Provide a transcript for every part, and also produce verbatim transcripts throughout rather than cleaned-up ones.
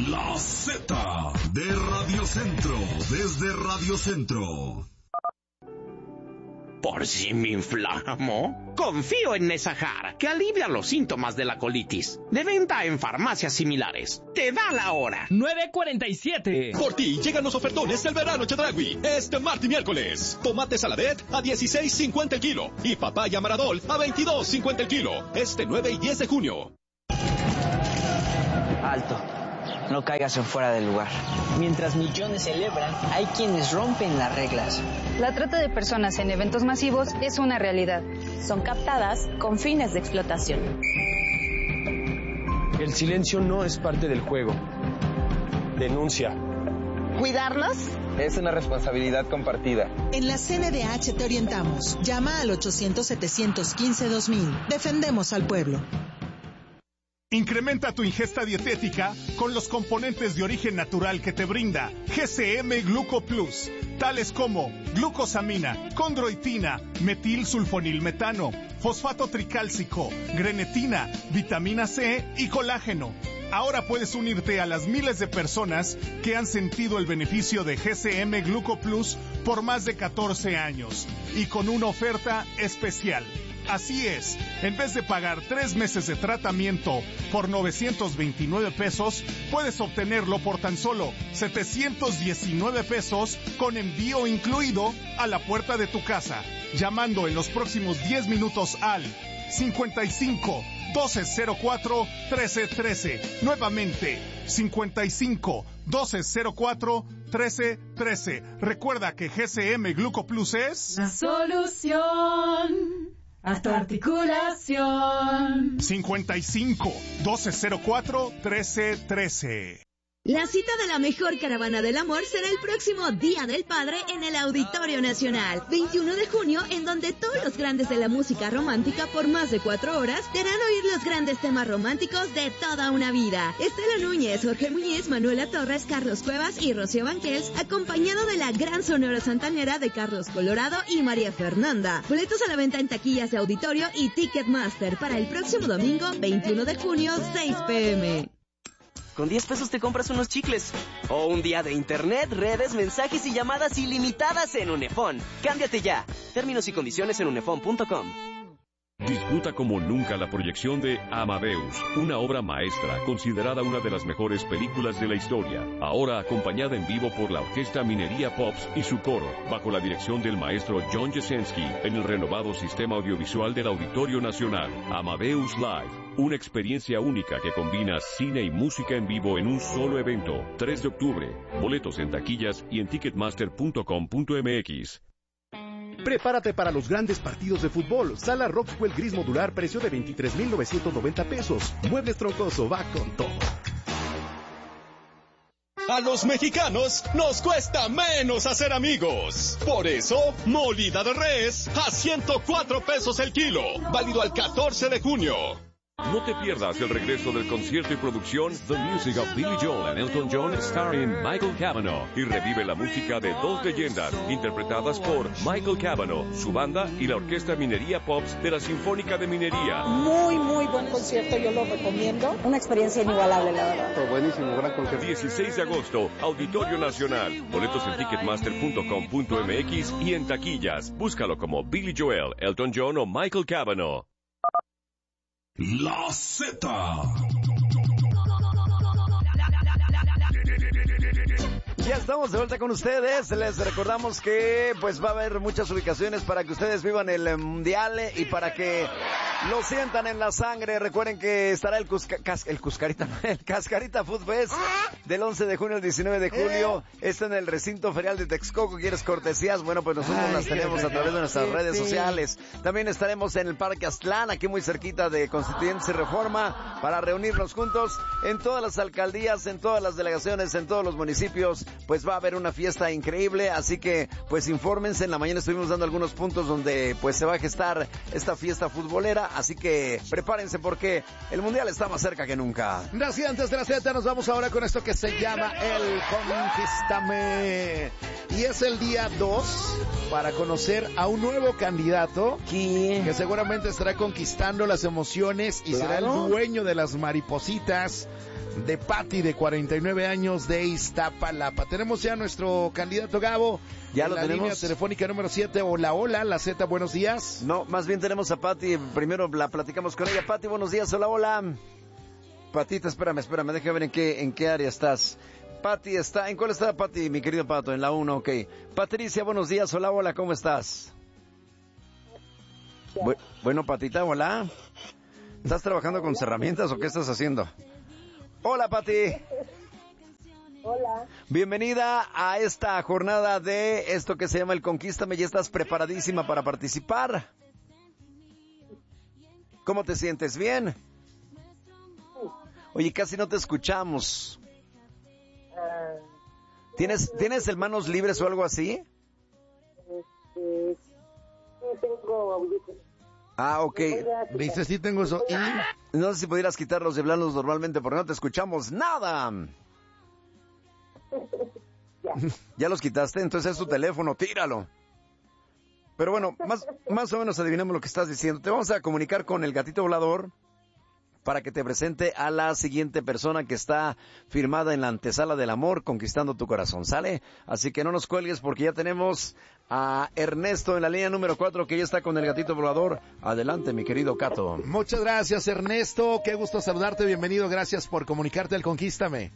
La Z de Radio Centro, desde Radio Centro. ¿Por si me inflamo? Confío en Nesajar, que alivia los síntomas de la colitis. De venta en farmacias similares. Te da la hora. nueve cuarenta y siete. Por ti llegan los ofertones del verano Chedraui. Este martes y miércoles. Tomate saladet a dieciséis cincuenta el kilo. Y papaya maradol a veintidós cincuenta el kilo. Este nueve y diez de junio. Alto. No caigas en fuera del lugar. Mientras millones celebran, hay quienes rompen las reglas. La trata de personas en eventos masivos es una realidad. Son captadas con fines de explotación. El silencio no es parte del juego. Denuncia. ¿Cuidarnos? Es una responsabilidad compartida. En la C N D H te orientamos. Llama al ochocientos, setecientos quince, dos mil. Defendemos al pueblo. Incrementa tu ingesta dietética con los componentes de origen natural que te brinda G C M Gluco Plus, tales como glucosamina, condroitina, metilsulfonilmetano, fosfato tricálcico, grenetina, vitamina C y colágeno. Ahora puedes unirte a las miles de personas que han sentido el beneficio de G C M Gluco Plus por más de catorce años y con una oferta especial. Así es, en vez de pagar tres meses de tratamiento por novecientos veintinueve pesos, puedes obtenerlo por tan solo setecientos diecinueve pesos con envío incluido a la puerta de tu casa, llamando en los próximos diez minutos al cincuenta y cinco, doce cero cuatro, trece trece. Nuevamente, cincuenta y cinco, doce cero cuatro, trece trece. Recuerda que G C M Gluco Plus es la solución a tu articulación. cincuenta y cinco, doce cero cuatro, trece trece. La cita de la mejor caravana del amor será el próximo Día del Padre en el Auditorio Nacional, veintiuno de junio, en donde todos los grandes de la música romántica por más de cuatro horas te harán oír los grandes temas románticos de toda una vida. Estela Núñez, Jorge Muñiz, Manuela Torres, Carlos Cuevas y Rocío Banquels, acompañado de la gran sonora santanera de Carlos Colorado y María Fernanda. Boletos a la venta en taquillas de auditorio y Ticketmaster para el próximo domingo, veintiuno de junio, seis pe eme. Con diez pesos te compras unos chicles. O un día de internet, redes, mensajes y llamadas ilimitadas en Unefón. Cámbiate ya. Términos y condiciones en unefón punto com. Disfruta como nunca la proyección de Amadeus, una obra maestra considerada una de las mejores películas de la historia, ahora acompañada en vivo por la Orquesta Minería Pops y su coro, bajo la dirección del maestro John Jasenski, en el renovado sistema audiovisual del Auditorio Nacional. Amadeus Live, una experiencia única que combina cine y música en vivo en un solo evento. tres de octubre, boletos en taquillas y en ticketmaster punto com punto eme equis. Prepárate para los grandes partidos de fútbol. Sala Rockwell Gris Modular, precio de veintitrés mil novecientos noventa pesos. Muebles Troncoso va con todo. A los mexicanos nos cuesta menos hacer amigos. Por eso, molida de res a ciento cuatro pesos el kilo. Válido al catorce de junio. No te pierdas el regreso del concierto y producción The Music of Billy Joel and Elton John starring Michael Cavanaugh, y revive la música de dos leyendas interpretadas por Michael Cavanaugh, su banda y la Orquesta Minería Pops de la Sinfónica de Minería. Muy, muy buen concierto, yo lo recomiendo. Una experiencia inigualable, la verdad. Oh, buenísimo, gran concierto. dieciséis de agosto, Auditorio Nacional. Boletos en ticketmaster punto com punto eme equis y en taquillas. Búscalo como Billy Joel, Elton John o Michael Cavanaugh. La Z. Ya estamos de vuelta con ustedes. Les recordamos que pues va a haber muchas ubicaciones para que ustedes vivan el mundial y para que lo sientan en la sangre. Recuerden que estará el Cusca, cas, el Cuscarita, el Cascarita Food Fest del once de junio al diecinueve de julio. Está en el recinto ferial de Texcoco. ¿Quieres cortesías? Bueno, pues nosotros Ay, las tenemos a través de nuestras sí, redes sí. sociales. También estaremos en el Parque Aztlán, aquí muy cerquita de Constituyentes y Reforma, para reunirnos juntos en todas las alcaldías, en todas las delegaciones, en todos los municipios. Pues va a haber una fiesta increíble, así que pues infórmense. En la mañana estuvimos dando algunos puntos donde pues se va a gestar esta fiesta futbolera, así que prepárense porque el mundial está más cerca que nunca. Gracias, antes de la Z nos vamos ahora con esto que se llama el Conquístame. Y es el día dos para conocer a un nuevo candidato ¿Quién? que seguramente estará conquistando las emociones y claro. será el dueño de las maripositas de Patti, de cuarenta y nueve años, de Iztapalapa. Tenemos ya nuestro candidato Gabo. Ya en lo la tenemos. Línea telefónica número siete. Hola, hola, la Z, buenos días. No, más bien tenemos a Patti. Primero la platicamos con ella. Patti, buenos días. Hola, hola. Patita, espérame, espérame, déjame ver en qué, en qué área estás. Patti está, ¿en cuál está Patti, mi querido Pato? En la uno, ok. Patricia, buenos días. Hola, hola, ¿cómo estás? Bu- bueno, Patita, hola. ¿Estás trabajando con herramientas o qué estás haciendo? Hola, Patti. Hola. Bienvenida a esta jornada de esto que se llama el Conquístame. ¿Ya estás preparadísima para participar? ¿Cómo te sientes? ¿Bien? Oye, casi no te escuchamos. ¿Tienes, ¿tienes el manos libres o algo así? Este, sí, tengo audífonos. Ah, ok. Dice, sí tengo eso. ¿Y? No sé si pudieras quitarlos y hablarnos normalmente porque no te escuchamos nada. Ya. ¿Ya los quitaste? Entonces es tu teléfono, tíralo. Pero bueno, más, más o menos adivinamos lo que estás diciendo. Te vamos a comunicar con el gatito volador para que te presente a la siguiente persona que está firmada en la antesala del amor, conquistando tu corazón, ¿sale? Así que no nos cuelgues porque ya tenemos a Ernesto en la línea número cuatro que ya está con el gatito volador. Adelante, mi querido Cato. Muchas gracias, Ernesto. Qué gusto saludarte. Bienvenido. Gracias por comunicarte al Conquístame.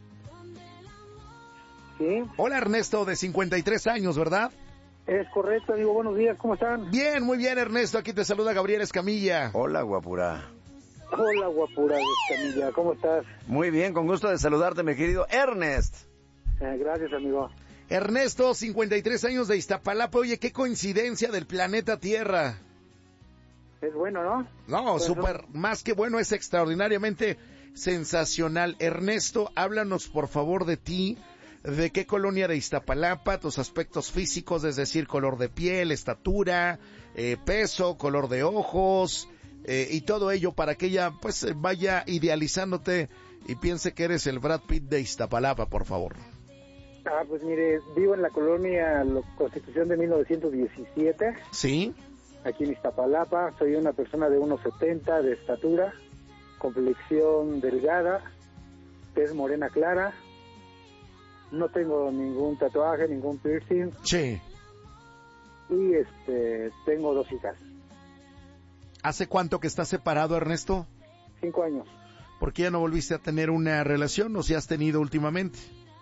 Sí. Hola, Ernesto, de cincuenta y tres años, ¿verdad? Es correcto, digo, buenos días, ¿cómo están? Bien, muy bien, Ernesto. Aquí te saluda Gabriel Escamilla. Hola, guapura. Hola, guapura de Escamilla, ¿cómo estás? Muy bien, con gusto de saludarte, mi querido Ernest. Eh, gracias, amigo. Ernesto, cincuenta y tres años de Iztapalapa. Oye, qué coincidencia del planeta Tierra. Es bueno, ¿no? No, Pues, súper, más que bueno, es extraordinariamente sensacional. Ernesto, háblanos por favor de ti, de qué colonia de Iztapalapa, tus aspectos físicos, es decir, color de piel, estatura, eh, peso, color de ojos, eh, y todo ello para que ella pues vaya idealizándote y piense que eres el Brad Pitt de Iztapalapa, por favor. Ah, pues mire, vivo en la colonia la Constitución de mil novecientos diecisiete. ¿Sí? Aquí en Iztapalapa. Soy una persona de uno setenta de estatura, complexión delgada, tez morena clara. No tengo ningún tatuaje, ningún piercing. Sí. Y este, tengo dos hijas. ¿Hace cuánto que estás separado, Ernesto? Cinco años. ¿Por qué ya no volviste a tener una relación o si has tenido últimamente?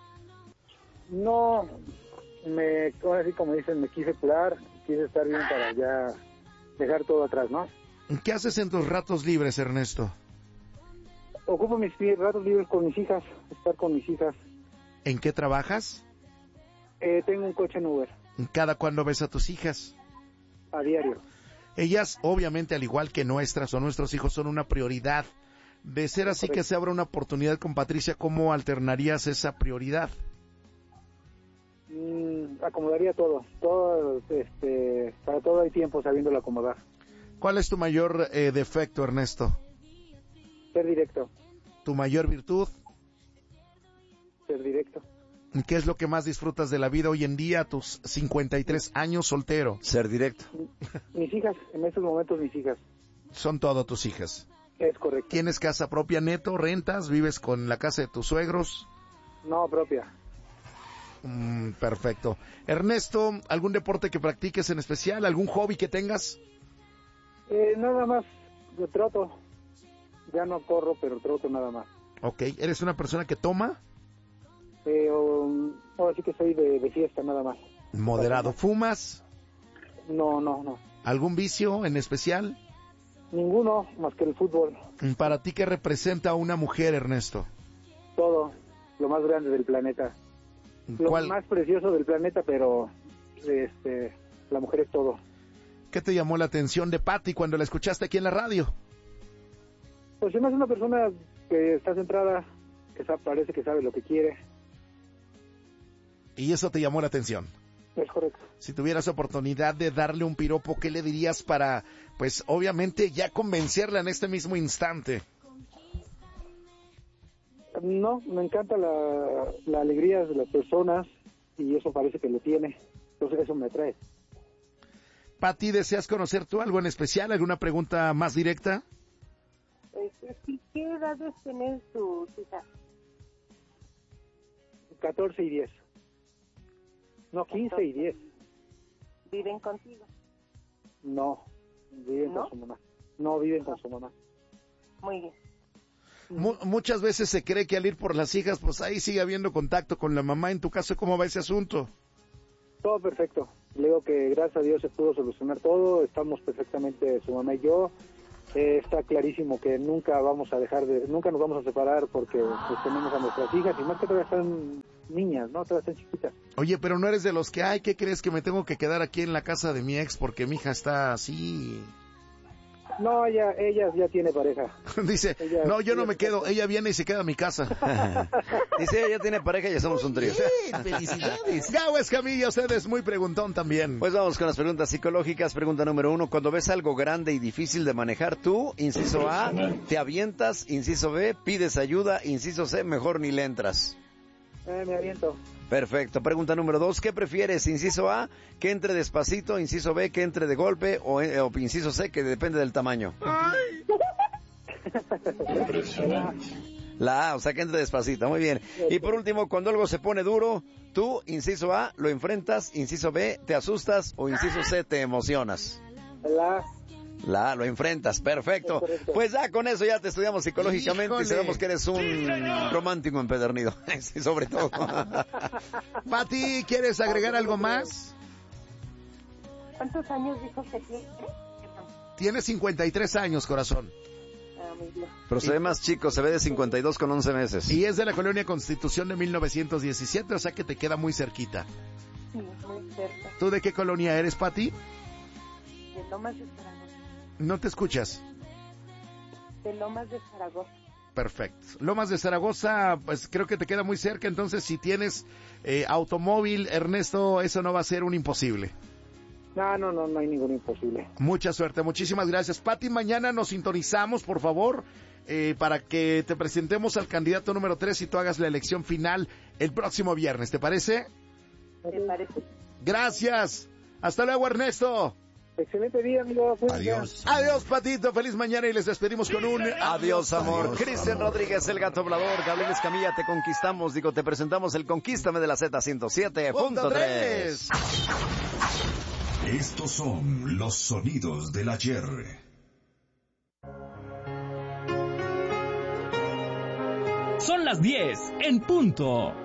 No, me, ahora sí como dicen, me quise curar, quise estar bien para ya dejar todo atrás, ¿no? ¿Qué haces en tus ratos libres, Ernesto? Ocupo mis ratos libres con mis hijas, estar con mis hijas. ¿En qué trabajas? Eh, tengo un coche en Uber. ¿Cada cuándo ves a tus hijas? A diario. Ellas, obviamente, al igual que nuestras o nuestros hijos, son una prioridad. De ser así que se abra una oportunidad con Patricia, ¿cómo alternarías esa prioridad? Mm, acomodaría todo. Todo, este, para todo hay tiempo sabiéndolo acomodar. ¿Cuál es tu mayor eh, defecto, Ernesto? Ser directo. ¿Tu mayor virtud? Ser directo. ¿Qué es lo que más disfrutas de la vida hoy en día a tus cincuenta y tres años soltero? Ser directo. Mis hijas, en estos momentos mis hijas. Son todas tus hijas. Es correcto. ¿Tienes casa propia neto, rentas, vives con la casa de tus suegros? No, propia. Mm, perfecto. Ernesto, ¿algún deporte que practiques en especial? ¿Algún hobby que tengas? Eh, nada más, yo troto. Ya no corro, pero troto nada más. Ok, ¿eres una persona que toma? Eh, um, ahora sí que soy de, de fiesta nada más. ¿Moderado? ¿Fumas? No, no, no. ¿Algún vicio en especial? Ninguno, más que el fútbol. ¿Para ti qué representa a una mujer, Ernesto? Todo, lo más grande del planeta. ¿Cuál? Lo más precioso del planeta, pero este, la mujer es todo. ¿Qué te llamó la atención de Patti cuando la escuchaste aquí en la radio? Pues es una persona que está centrada, que sabe, parece que sabe lo que quiere. ¿Y eso te llamó la atención? Es correcto. Si tuvieras oportunidad de darle un piropo, ¿qué le dirías para, pues obviamente, ya convencerla en este mismo instante? No, me encanta la, la alegría de las personas y eso parece que lo tiene. Entonces eso me atrae. Patti, ¿deseas conocer tú algo en especial? ¿Alguna pregunta más directa? Este, ¿qué edades tienen sus hijas? catorce y diez. No, quince y diez. ¿Viven contigo? No, viven ¿No? con su mamá. No, viven con su mamá. Muy bien. Mu- muchas veces se cree que al ir por las hijas, pues ahí sigue habiendo contacto con la mamá. En tu caso, ¿cómo va ese asunto? Todo perfecto. Le digo que gracias a Dios se pudo solucionar todo. Estamos perfectamente, su mamá y yo. Eh, está clarísimo que nunca vamos a dejar de, nunca nos vamos a separar porque pues, tenemos a nuestras hijas y más que todavía están niñas, ¿no? Todavía están chiquitas. Oye, pero no eres de los que, ay, ¿qué crees que me tengo que quedar aquí en la casa de mi ex porque mi hija está así? No, ella, ella ya tiene pareja. Dice, ella, no, yo no ella me quedo, ella viene y se queda a mi casa. Dice, ella tiene pareja y ya somos un trío. Sí, felicidades. Gabo Escamilla, usted es muy preguntón también. Pues vamos con las preguntas psicológicas. Pregunta número uno, cuando ves algo grande y difícil de manejar, tú, inciso A, te avientas, inciso B, pides ayuda, inciso C, mejor ni le entras. Eh, me aviento. Perfecto. Pregunta número dos, ¿qué prefieres? Inciso A, que entre despacito, inciso B, que entre de golpe, o, eh, o inciso C, que depende del tamaño. La A, o sea, que entre despacito, muy bien. Y por último, cuando algo se pone duro, tú, inciso A, lo enfrentas, inciso B, te asustas, o inciso C, te emocionas. La La, lo enfrentas, perfecto. Pues ya con eso ya te estudiamos psicológicamente. Híjole. Y sabemos que eres un romántico empedernido, sí, sobre todo. Pati, ¿quieres agregar algo más? ¿Cuántos años dijo que tiene? Tiene cincuenta y tres años, corazón. Ah, muy bien. Pero se ve más chico, se ve de cincuenta y dos con once meses. Y es de la colonia Constitución de mil novecientos diecisiete, o sea que te queda muy cerquita. Sí, muy cerca. ¿Tú de qué colonia eres, Pati? De Lomas de Zaragoza. No te escuchas. De Lomas de Zaragoza. Perfecto. Lomas de Zaragoza, pues creo que te queda muy cerca, entonces si tienes eh, automóvil, Ernesto, eso no va a ser un imposible. No, no, no, no hay ningún imposible. Mucha suerte, muchísimas gracias. Pati, mañana nos sintonizamos, por favor, eh, para que te presentemos al candidato número tres y tú hagas la elección final el próximo viernes, ¿te parece? ¿Te parece? Gracias. Hasta luego, Ernesto. Excelente día, amigo. Adiós. Adiós, Patito. Feliz mañana y les despedimos con un adiós, amor. Cristian Rodríguez, el gato hablador. Gabriel Escamilla, te conquistamos. Digo, te presentamos el Conquístame de la Z ciento siete punto tres. Estos son los sonidos del ayer. Son las diez en punto.